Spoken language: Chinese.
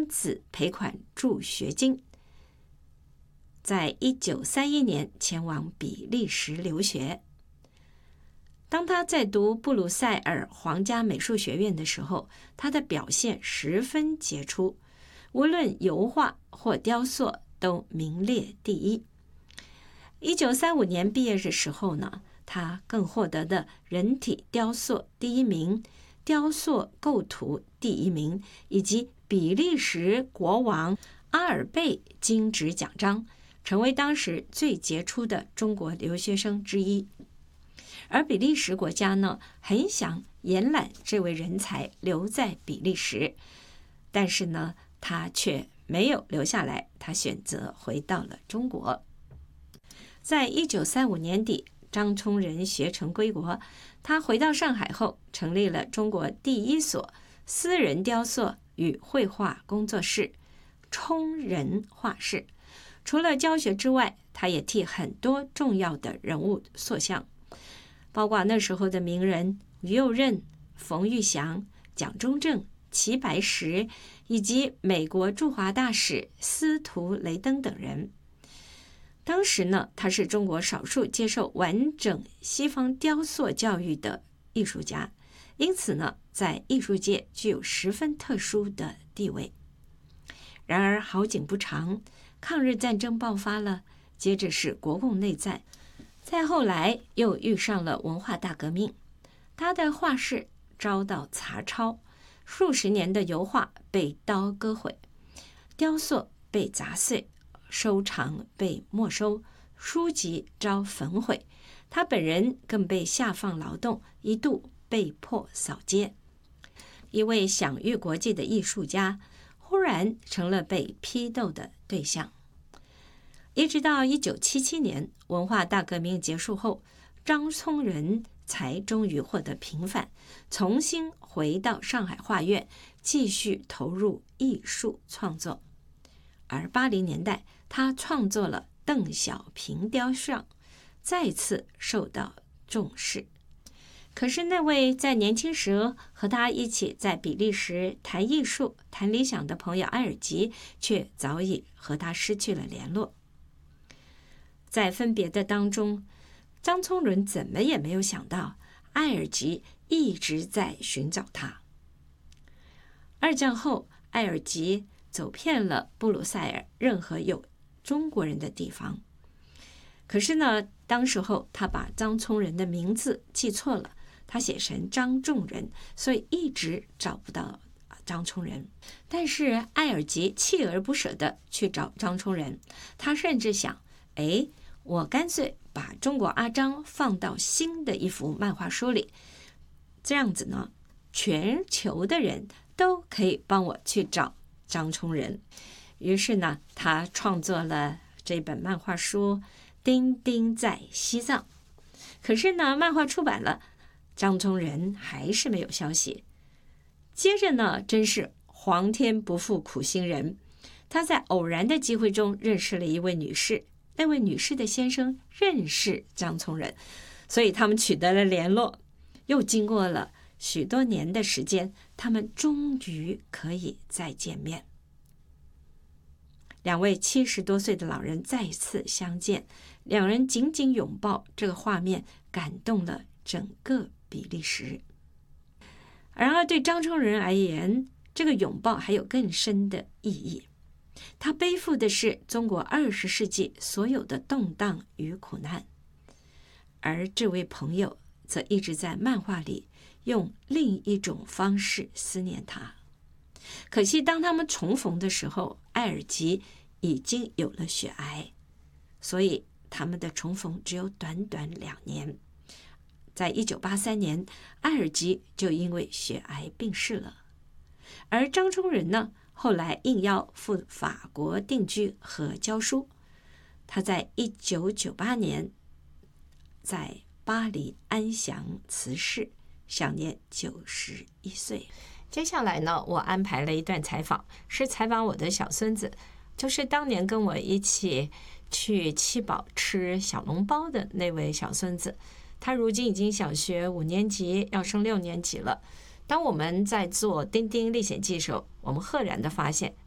此赔款助学金，在1931年前往比利时留学。当他在读布鲁塞尔皇家美术学院的时候，他的表现十分杰出，无论油画或雕塑都名列第一。1935年毕业的时候呢，他更获得的人体雕塑第一名、雕塑构图第一名，以及比利时国王阿尔贝金质奖章，成为当时最杰出的中国留学生之一。而比利时国家呢，很想延揽这位人才留在比利时，但是呢，他却没有留下来，他选择回到了中国。在1935年底，张聪仁学成归国，他回到上海后，成立了中国第一所私人雕塑与绘画工作室——聪仁画室。除了教学之外，他也替很多重要的人物塑像，包括那时候的名人于右任、冯玉祥、蒋中正、齐白石，以及美国驻华大使司徒雷登等人。当时呢，他是中国少数接受完整西方雕塑教育的艺术家，因此呢，在艺术界具有十分特殊的地位。然而好景不长，抗日战争爆发了，接着是国共内战，再后来又遇上了文化大革命，他的画室遭到查抄，数十年的油画被刀割毁，雕塑被砸碎，收藏被没收，书籍遭焚毁，他本人更被下放劳动，一度被迫扫街。一位享誉国际的艺术家忽然成了被批斗的对象。一直到1977年文化大革命结束后，张聪仁才终于获得平反，重新回到上海画院，继续投入艺术创作。而80年代，他创作了邓小平雕像，再次受到重视。可是那位在年轻时和他一起在比利时谈艺术、谈理想的朋友埃尔吉，却早已和他失去了联络。在分别的当中，张聪仁怎么也没有想到，埃尔吉一直在寻找他。二战后，埃尔吉走遍了布鲁塞尔任何有中国人的地方，可是呢，当时候他把张聪仁的名字记错了，他写成张仲仁，所以一直找不到张聪仁。但是埃尔吉锲而不舍地去找张聪仁，他甚至想，我干脆把中国阿张放到新的一幅漫画书里，这样子呢，全球的人都可以帮我去找张聪仁。于是呢，他创作了这本漫画书《丁丁在西藏》。可是呢，漫画出版了，张聪仁还是没有消息。接着呢，真是皇天不负苦心人，他在偶然的机会中认识了一位女士，那位女士的先生认识张聪仁，所以他们取得了联络。又经过了许多年的时间，他们终于可以再见面。两位70多岁的老人再次相见，两人紧紧拥抱，这个画面感动了整个比利时。然而对张聪仁而言，这个拥抱还有更深的意义。他背负的是中国20世纪所有的动荡与苦难，而这位朋友则一直在漫画里用另一种方式思念他。可惜当他们重逢的时候，埃尔吉已经有了血癌，所以他们的重逢只有短短2年。在1983年，埃尔吉就因为血癌病逝了。而张聪仁呢，后来应邀赴法国定居和教书。他在1998年在巴黎安详辞世，享年91岁。接下来呢，我安排了一段采访，是采访我的小孙子，就是当年跟我一起去七宝吃小笼包的那位小孙子。他如今已经小学5年级，要升6年级了。当我们在做《丁丁历险记》的时候，我们赫然的发现